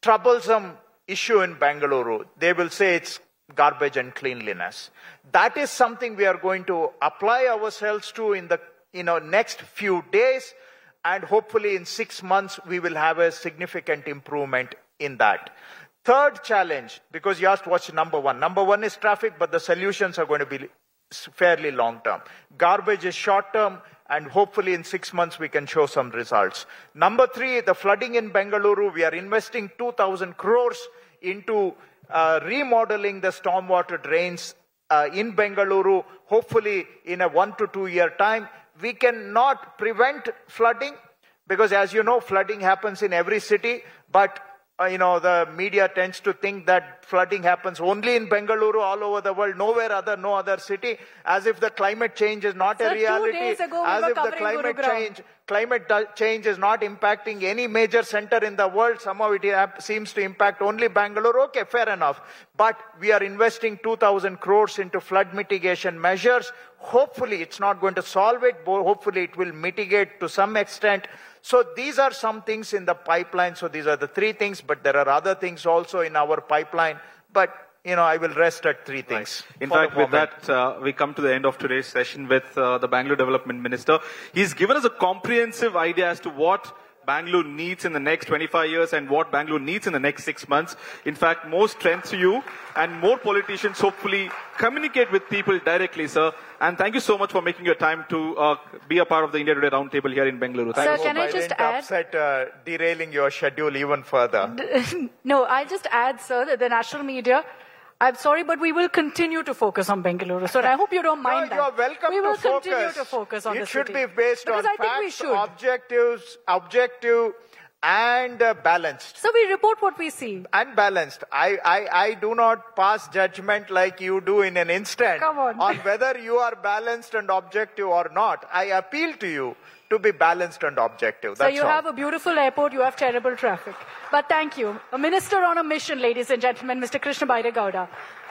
troublesome issue in Bengaluru. They will say it's garbage and cleanliness. That is something we are going to apply ourselves to in the next few days, and hopefully in 6 months we will have a significant improvement in that. Third challenge, because you asked what's number one. Number one is traffic, but the solutions are going to be fairly long term. Garbage is short term, and hopefully in 6 months we can show some results. Number three, the flooding in Bengaluru. We are investing 2,000 crores into remodeling the stormwater drains in Bengaluru. Hopefully in a 1 to 2 year time, we cannot prevent flooding, because as you know, flooding happens in every city, but the media tends to think that flooding happens only in Bengaluru, all over the world, no other city, as if the climate change is not a reality, 2 days ago as if the climate change is not impacting any major center in the world. Somehow it seems to impact only Bengaluru. Okay, fair enough. But we are investing 2,000 crores into flood mitigation measures. Hopefully it's not going to solve it, but hopefully it will mitigate to some extent. So these are some things in the pipeline. So these are the three things, but there are other things also in our pipeline. But, I will rest at three things. Right. In fact, with that, we come to the end of today's session with the Bangalore Development Minister. He's given us a comprehensive idea as to what Bangalore needs in the next 25 years and what Bangalore needs in the next 6 months. In fact, more strength to you and more politicians hopefully communicate with people directly, sir. And thank you so much for making your time to be a part of the India Today Roundtable here in Bengaluru. Sir, can I just add? Upset derailing your schedule even further. No, I'll just add, sir, that the national media, I'm sorry, but we will continue to focus on Bengaluru. So I hope you don't mind that. You are welcome we will to focus. continue to focus on the city. It should be based on facts, objective and balanced. So we report what we see. And balanced. I do not pass judgment like you do in an instant on whether you are balanced and objective or not. I appeal to you to be balanced and objective. So you have a beautiful airport, you have terrible traffic. But thank you. A minister on a mission, ladies and gentlemen, Mr. Krishna Bairegowda.